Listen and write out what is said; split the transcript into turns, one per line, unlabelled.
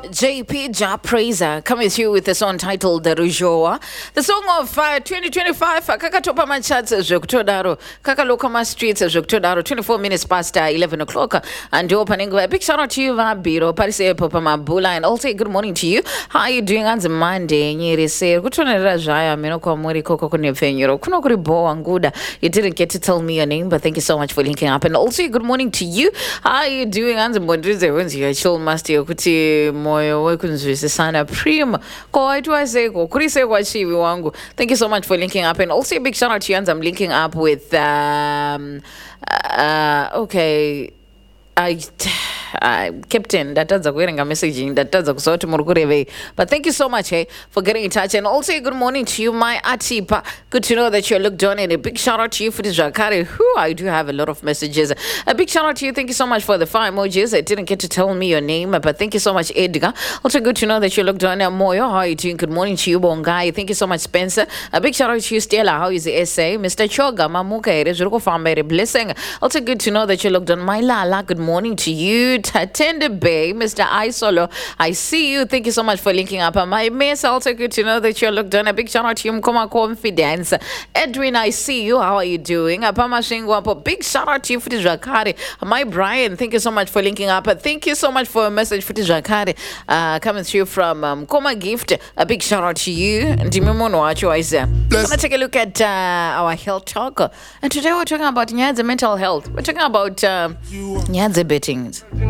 JP Ja Praiser coming to you with a song titled The Rujoa. The song of 2025, Kakatopa Machats Zhuktodaro, Kakalokama Streets Zhuktodaro, 24 minutes past 11 o'clock. And opening a big shout out to you, Vabiro, Parise Papa Mabula, and also good morning to you. How are you doing on the Monday? Nyeri say, Kutunera Jaya, Minoko Mori Koko Kunefenero, Kunokuri Bo Anguda. You didn't get to tell me your name, but thank you so much for linking up. And also, good morning to you. How are you doing on the Monday? You're chill, Master Kuti Moyo, Wekunzu, Sana Prim, Koitwaseko, Kurise Washivi Wangu. Thank you so much for linking up. And also, a big shout out to you. I'm linking up with, okay. Captain, that does a messaging that does a sort of Murgureve. But thank you so much, for getting in touch. And also, good morning to you, my Atipa. Good to know that you're looked on. And a big shout out to you for this Jakari, who I do have a lot of messages. A big shout out to you. Thank you so much for the 5 emojis. I didn't get to tell me your name, but thank you so much, Edgar. Also, good to know that you're looked on. Moyo, how are you doing? Good morning to you, Bongai. Thank you so much, Spencer. A big shout out to you, Stella. How is the essay? Mr. Choga, Mamuka, Rezuko Family Blessing. Also, good to know that you're looked on. My Lala, good morning to you. Tatende Bay, Mr. Isolo, I see you. Thank you so much for linking up. My miss, also good to know that you're looked on. A big shout out to you, Mkoma Confidence. Edwin, I see you. How are you doing? Apama Shingwapo, big shout out to you for the Jakari. My Brian, thank you so much for linking up. Thank you so much for a message for the Jakari coming through from Koma Gift. A big shout out to you. And let's take a look at our health talk. And today we're talking about Nyanza mental health. We're talking about Nyanza betting.